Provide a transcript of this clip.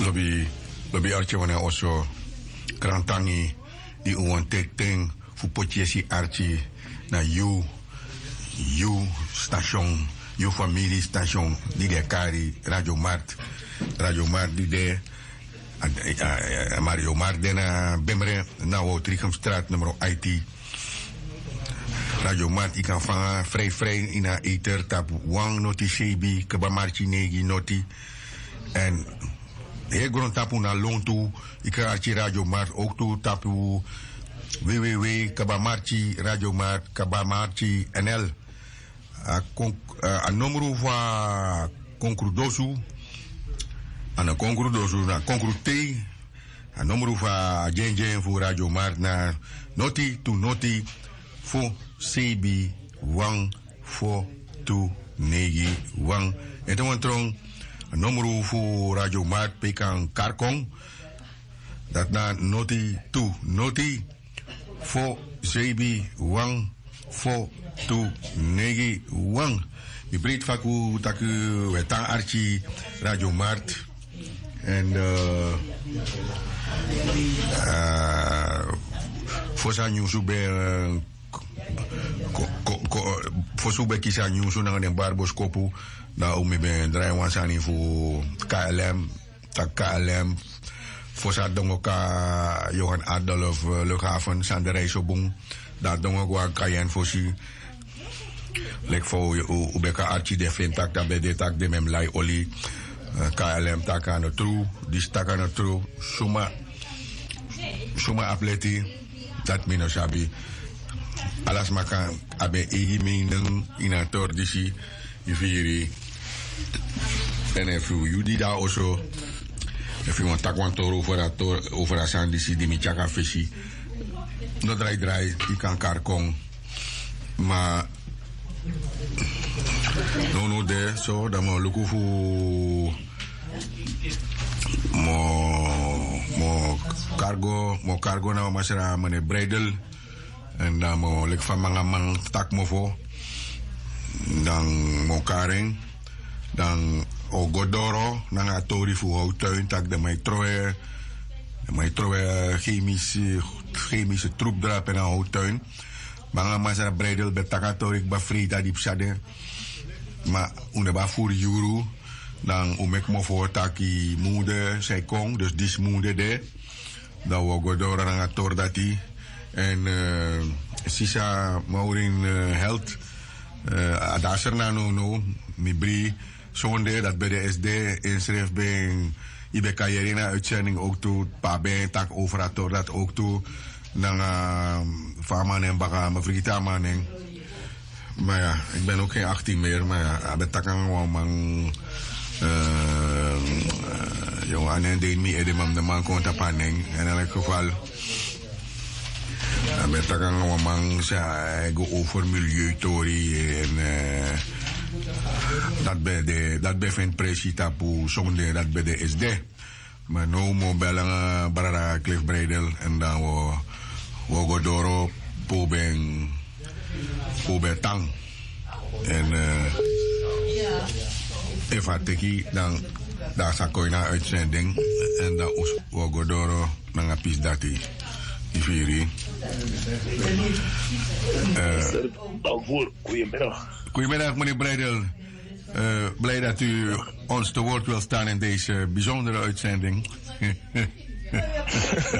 Lobby Archie wana also krantangi di uwan ting fu potjesi Archie na you station you family station di de kari Radio Mart di de Mario Mart dena Bemre na wo Trichemstraat nummer IT Radio Mart ik kan vangen vrij in a eter tap wang noti shebi kabamarchi negi noti en heel grond tapu na lontu ik kan Radio Mart ook toe tapu www kabamarchi Radio Mart kabamarchi NL a numero va concrudosu ana concrudosu na concrute a numero va jenjen voor Radio Mart na noti to noti voor CB wang voor to negi wang en dan trong a numero voor Radio Mart pekan karkong dat na noti to noti voor CB wang voor to negi wang die breed vaku taku wetang Archie Radio Mart en voor zijn nieuws voor zo bij kiezen nieuws naar de barboskopu daar om ben draaien wansani voor KLM tak KLM voor zijn dongoka Johan Adolf luchthaven Sanderij Sobong daar dongoka kayen voor si lek voor ubeka Archie de vintak dat bij de tak de mem lai oli KLM tak aan het true die tak aan het true suma atleti dat mino sabi alas maka abe igi minen inator disi ifiri en if you did that also if you want takwan toro over a san disi di michaka fishi no dry i kan karkong ma no de so da mo luku fu mo cargo na masera mane bridal en dan mo lek van mga mang tak mo fo dan mo karing dan o godoro na nga tori fu hotuin tak de mai troe chemische troep drap en hotuin mga masera bridal betakatori ba frita dip sade ma une ba fur euro dan umek mo fo taki moeder zij kong dus dis moeder de dan wo godoro na nga tor dati en sisa maurin health adasser na no mi bri zonde dat bij de SD inschrijf ben ibe carrière uitzending ook toe pa ben tak overator dat ook toe dan farman en baka me frita man en maar ja ik ben ook geen 18 meer maar ja ben takan gewoon man jongen en deed me edem de man kon tapaneng en in elk geval met dat kan man go over milieutori en dat bij vind precies tapu zonde dat bij de SD maar no mo bellen barara Cliff Bredel en dan wo go doro po ben tang en eva teki dan daar sa koina uitzending en dan wo go doro nanga pis dati Ifiri. Goedemiddag, meneer Breidel. Blij dat u ons te woord wilt staan in deze bijzondere uitzending.